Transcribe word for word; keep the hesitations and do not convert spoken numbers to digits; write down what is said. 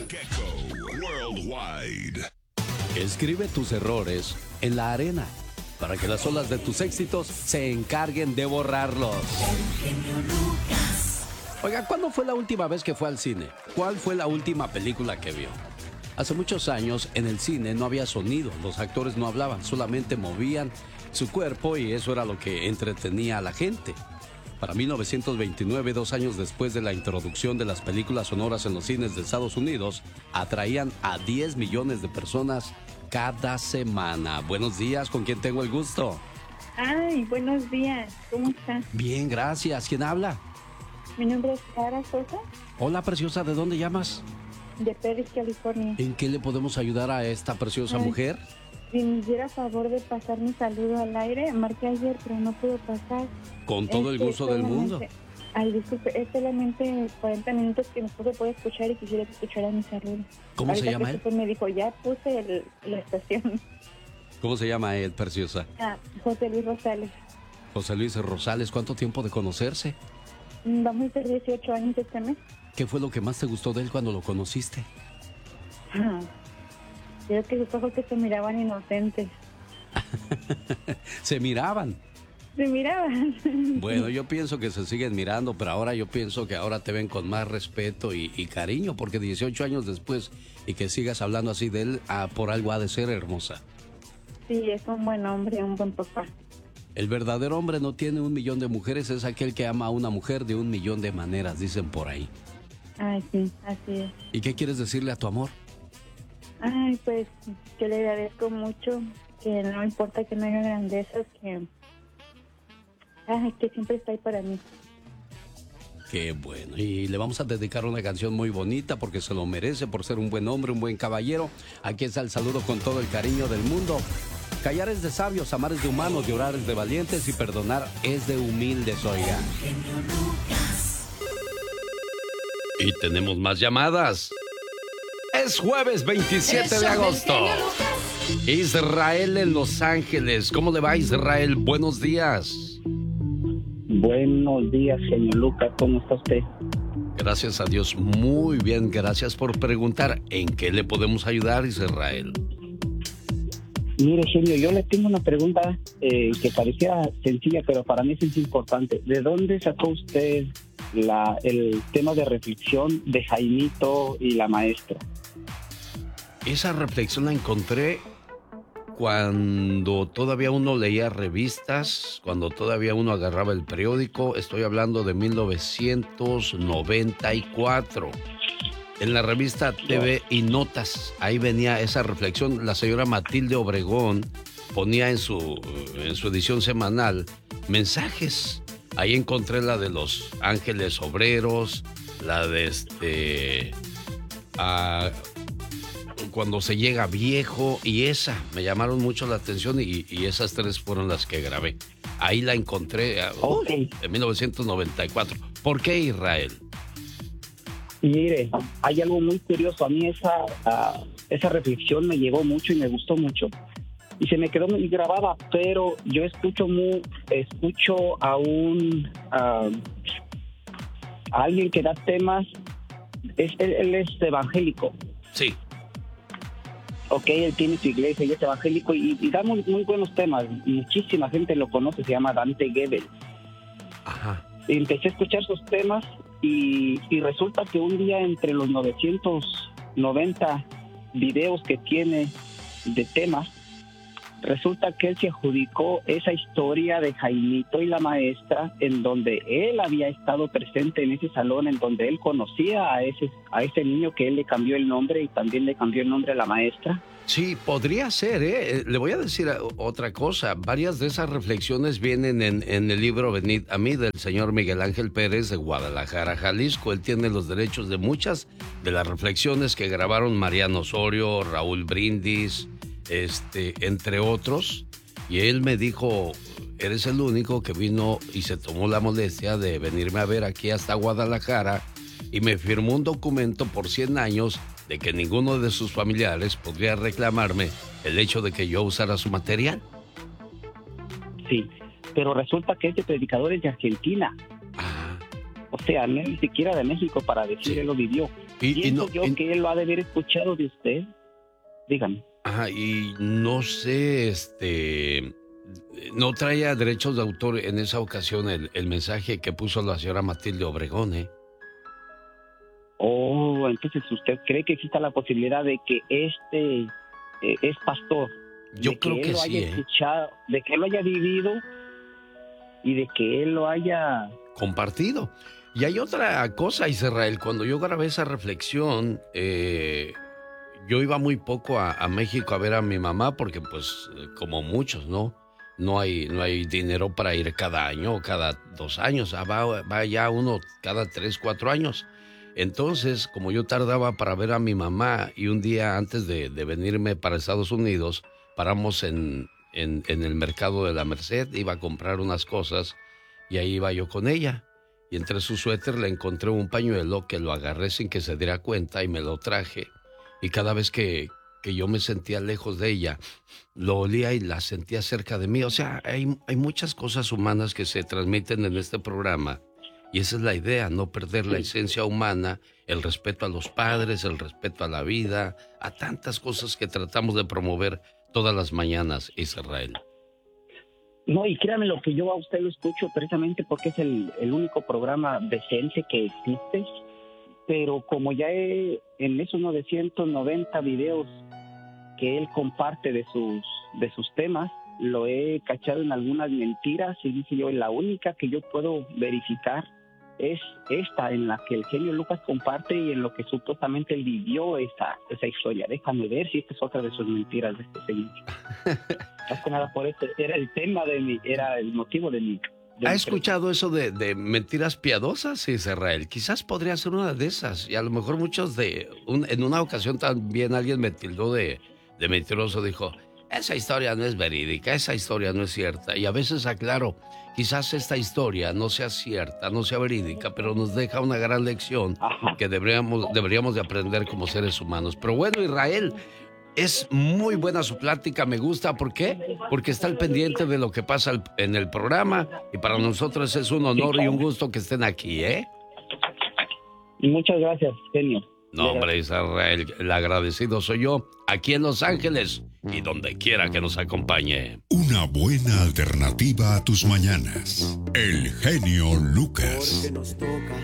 Gecko Worldwide. Escribe tus errores en la arena para que las olas de tus éxitos se encarguen de borrarlos. Oiga, ¿cuándo fue la última vez que fue al cine? ¿Cuál fue la última película que vio? Hace muchos años en el cine no había sonido, los actores no hablaban, solamente movían su cuerpo y eso era lo que entretenía a la gente. Para mil novecientos veintinueve, dos años después de la introducción de las películas sonoras en los cines de Estados Unidos, atraían a diez millones de personas cada semana. Buenos días, ¿con quién tengo el gusto? Ay, buenos días, ¿cómo estás? Bien, gracias. ¿Quién habla? Mi nombre es Sara Sosa. Hola, preciosa, ¿de dónde llamas? De Pérez, California. ¿En qué le podemos ayudar a esta preciosa Ay, mujer? Si me hiciera favor de pasar mi saludo al aire, marqué ayer, pero no puedo pasar. Con todo el Este, gusto del mundo. Ay, disculpe, es solamente cuarenta minutos que mi esposo puede escuchar y quisiera que escuchara mi saludo. ¿Cómo Ahorita se llama que él? se fue, me dijo, ya puse el- la estación. ¿Cómo se llama él, preciosa? Ah, José Luis Rosales. José Luis Rosales, ¿cuánto tiempo de conocerse? Mm, Vamos a ser dieciocho años este mes. ¿Qué fue lo que más te gustó de él cuando lo conociste? Ah, Creo que sus ojos que se miraban inocentes. Se miraban. Se miraban. Bueno, yo pienso que se siguen mirando, pero ahora yo pienso que ahora te ven con más respeto y, y cariño, porque dieciocho años después y que sigas hablando así de él, ah, por algo ha de ser, hermosa. Sí, es un buen hombre, un buen papá. El verdadero hombre no tiene un millón de mujeres, es aquel que ama a una mujer de un millón de maneras, dicen por ahí. Ay, sí, así es. ¿Y qué quieres decirle a tu amor? Ay, pues yo le agradezco mucho, que no importa que no haga grandezas, que, ay, que siempre está ahí para mí. Qué bueno. Y le vamos a dedicar una canción muy bonita porque se lo merece por ser un buen hombre, un buen caballero. Aquí está el saludo con todo el cariño del mundo. Callar es de sabios, amar es de humanos, llorar es de valientes y perdonar es de humildes, oiga. Y tenemos más llamadas. Es jueves veintisiete de agosto. Israel en Los Ángeles. ¿Cómo le va, Israel? Buenos días. Buenos días, señor Lucas. ¿Cómo está usted? Gracias a Dios, muy bien. Gracias por preguntar. ¿En qué le podemos ayudar, Israel? Mire, genio, yo le tengo una pregunta eh, que parecía sencilla, pero para mí es importante. ¿De dónde sacó usted la, el tema de reflexión de Jaimito y la maestra? Esa reflexión la encontré cuando todavía uno leía revistas, cuando todavía uno agarraba el periódico. Estoy hablando de mil novecientos noventa y cuatro. En la revista T V y Notas, ahí venía esa reflexión. La señora Matilde Obregón ponía en su, en su edición semanal mensajes. Ahí encontré la de los ángeles obreros, la de este... Uh, cuando se llega viejo, y esa me llamaron mucho la atención y, y esas tres fueron las que grabé. Ahí la encontré uh, Okay. en mil novecientos noventa y cuatro. ¿Por qué, Israel? Mire, hay algo muy curioso. A mí esa, uh, esa reflexión me llegó mucho y me gustó mucho. Y se me quedó muy grabada, pero yo escucho muy, escucho a un uh, a alguien que da temas. Es, él, él es evangélico. Sí. Ok, él tiene su iglesia y es evangélico y, y da muy, muy buenos temas. Muchísima gente lo conoce, se llama Dante Gebel. Ajá. Empecé a escuchar sus temas y, y resulta que un día entre los novecientos noventa videos que tiene de temas, resulta que él se adjudicó esa historia de Jaimito y la maestra, en donde él había estado presente en ese salón, en donde él conocía a ese, a ese niño que él le cambió el nombre y también le cambió el nombre a la maestra. Sí, podría ser, ¿eh? Le voy a decir otra cosa. Varias de esas reflexiones vienen en, en el libro Venid a mí del señor Miguel Ángel Pérez de Guadalajara, Jalisco. Él tiene los derechos de muchas de las reflexiones que grabaron Mariano Osorio, Raúl Brindis, este, entre otros. Y él me dijo, eres el único que vino y se tomó la molestia de venirme a ver aquí hasta Guadalajara y me firmó un documento por cien años de que ninguno de sus familiares podría reclamarme el hecho de que yo usara su material. Sí, pero resulta que este predicador es de Argentina. Ah. O sea, ni siquiera de México para decir, Sí. él lo vivió. Y, y Pienso no, yo y- que él lo ha de haber escuchado de usted. Dígame. Ajá, y no sé, este, no traía derechos de autor en esa ocasión el, el mensaje que puso la señora Matilde Obregón, ¿eh? Oh, entonces usted cree que exista la posibilidad de que este eh, es pastor. Yo de creo él que lo sí, haya ¿eh? escuchado, de que él lo haya vivido y de que él lo haya... Compartido. Y hay otra cosa, Israel, cuando yo grabé esa reflexión, eh, yo iba muy poco a, a México a ver a mi mamá porque, pues, eh, como muchos, ¿no? No hay, no hay dinero para ir cada año o cada dos años. Ah, va, va ya uno cada tres, cuatro años. Entonces, como yo tardaba para ver a mi mamá y un día antes de, de venirme para Estados Unidos, paramos en, en, en el mercado de la Merced, iba a comprar unas cosas y ahí iba yo con ella. Y entre su suéter le encontré un pañuelo que lo agarré sin que se diera cuenta y me lo traje. Y cada vez que, que yo me sentía lejos de ella, lo olía y la sentía cerca de mí. O sea, hay, hay muchas cosas humanas que se transmiten en este programa. Y esa es la idea, no perder la esencia humana, el respeto a los padres, el respeto a la vida, a tantas cosas que tratamos de promover todas las mañanas, Israel. No, y créame lo que yo a usted lo escucho precisamente porque es el, el único programa decente que existe, pero como ya he, en esos novecientos noventa videos que él comparte de sus, de sus temas, lo he cachado en algunas mentiras y dice yo, la única que yo puedo verificar es esta en la que el genio Lucas comparte y en lo que supuestamente él vivió esa, esa historia. Déjame ver si esta es otra de sus mentiras de este señor. Más que nada por este, era el tema de mi, era el motivo de mi... de ¿Ha mi escuchado eso de, de mentiras piadosas, Israel? Quizás podría ser una de esas. Y a lo mejor muchos de... Un, en una ocasión también alguien me tildó de, de mentiroso. Dijo, esa historia no es verídica, esa historia no es cierta. Y a veces aclaro, quizás esta historia no sea cierta, no sea verídica, pero nos deja una gran lección Ajá. que deberíamos, deberíamos de aprender como seres humanos. Pero bueno, Israel, es muy buena su plática, me gusta. ¿Por qué? Porque está al pendiente de lo que pasa al- en el programa y para nosotros es un honor y un gusto que estén aquí, ¿eh? Y muchas gracias, genio. No, hombre, Israel, el agradecido soy yo, aquí en Los Ángeles y donde quiera que nos acompañe. Una buena alternativa a tus mañanas. El genio Lucas. Porque nos toca